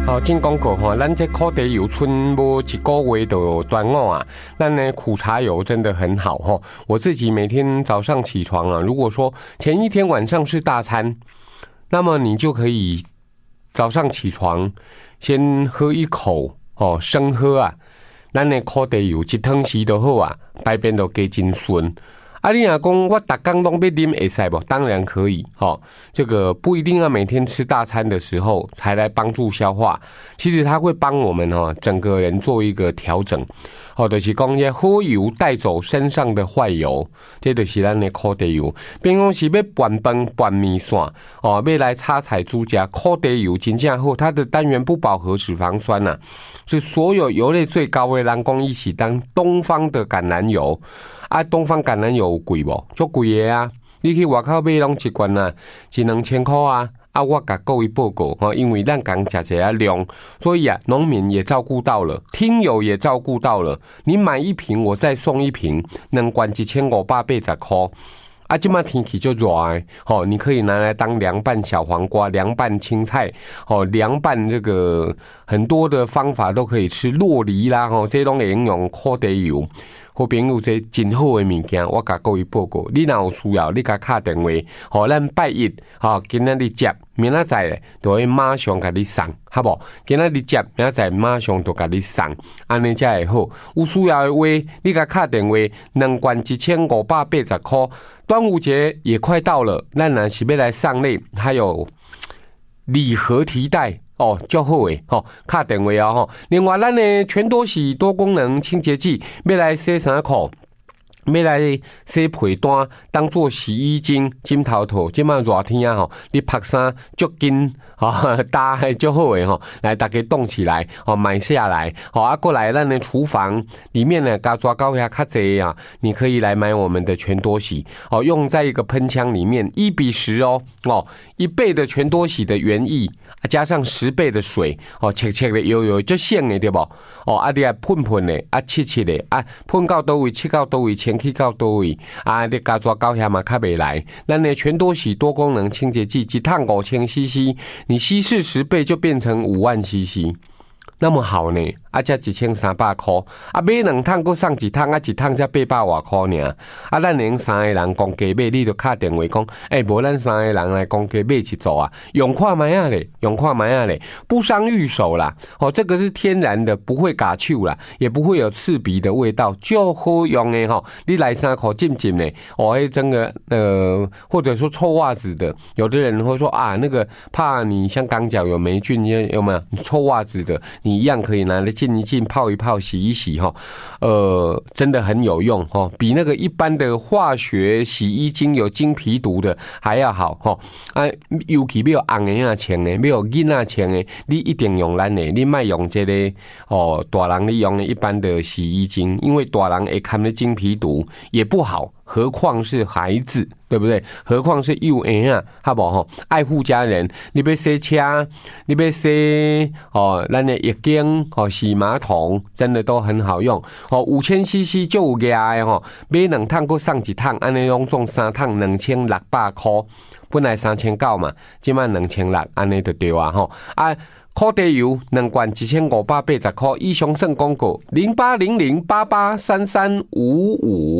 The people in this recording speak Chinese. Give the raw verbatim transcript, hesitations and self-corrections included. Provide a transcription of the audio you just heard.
好，进广告哈，咱这苦茶油剩无一个月就端午啊，咱呢苦茶油真的很好哈。我自己每天早上起床啊，如果说前一天晚上是大餐，那么你就可以早上起床先喝一口哦，生喝啊，咱的苦茶油一汤匙就好啊，排便都加真顺。啊，你若讲我逐工拢要啉会使不？当然可以，哦，这个不一定要每天吃大餐的时候才来帮助消化，其实它会帮我们哦整个人做一个调整，哦，就是讲些好油带走身上的坏油，这就是咱的苦茶油。变讲是要拌饭、拌面线，哦，要来炒菜煮食，苦茶油真正好，它的单元不饱和脂肪酸呐、啊，是所有油类最高的。人讲伊是当东方的橄榄油。啊，东方橄榄油有贵无？足贵的啊！你去外口买拢一罐啊，一两千块啊！啊，我甲各位报告哈，因为咱讲食这啊量，所以啊，农民也照顾到了，听友也照顾到了。你买一瓶，我再送一瓶，两罐一千五百八十块。啊，现在天气就热的，哦，你可以拿来当凉拌小黄瓜、凉拌青菜，哦，凉拌这个很多的方法都可以吃，酪梨啦，吼、哦，这种会用苦茶油。好朋友，这真好的物件，我甲各位报告。你若有需要，你甲敲电话，吼，咱拜一，吼，今仔日接，明仔载就会马上甲你送，好不？今仔日接，明仔载马上就甲你送，安尼才会好。有需要的话，你甲敲电话，两罐一千五百八十块。端午节也快到了，咱若是要来送礼，还有礼盒提袋。哦，就好诶，吼、哦，打电话啊，吼。另外，咱的全多喜多功能清洁剂，要来洗衫裤，要来洗被单，当做洗衣精，枕头套。即摆热天啊，吼，你晒衫足紧，啊，搭还足好诶，吼。来，大家冻起来，哦，买下来，好啊，过来，咱的厨房里面呢，加抓高下较济啊，你可以来买我们的全多喜，哦，用在一个喷枪里面，一比十哦，哦，一倍的全多喜的原液。加上十倍的水，哦，切切的油油就鲜的对不？哦，啊，你啊喷喷的，啊切切的，啊喷到倒位，切到倒位，前去到倒位，啊，你加抓高下嘛较袂来。咱呢全多喜多功能清洁剂，一趟五千 C C， 你稀释十倍就变成五万 C C， 那么好呢？啊，才一千三百块，啊，买两趟搁送一趟，啊，一趟才八百外块尔。啊，咱连三个人公家买，你就敲电话讲，哎、欸，无咱三个人来公家买一组啊，用看买啊嘞，用看买啊嘞，不伤玉手啦。哦，这个是天然的，不会嘎臭啦，也不会有刺鼻的味道，就好用的吼。你来三口浸浸呢，哦，哎，真的呃，或者说臭袜子的，有的人会说啊，那个怕你像刚脚有霉菌，有没有？臭袜子的，你一样可以拿来浸一浸，泡一泡，洗一洗哈，呃，真的很有用哈，比那个一般的化学洗衣精有金皮毒的还要好哈。啊，尤其要红的啊穿的，要囡仔穿的，你一定用咱的，你莫用这个哦，大人你用的一般的洗衣精，因为大人会看的金皮毒也不好。何况是孩子，对不对？何况是幼儿啊，好不好？爱护家人，你要洗车，你要洗哦，咱的浴巾哦，洗马桶，真的都很好用哦。五千 C C 就有价的吼，买两趟搁送一趟，安尼拢送三趟，两千六百块，本来三千九嘛，今晚两千六，安尼就对啊吼啊。苦茶油两罐一千五百八十块，以上算广告零八零零八八三三五五。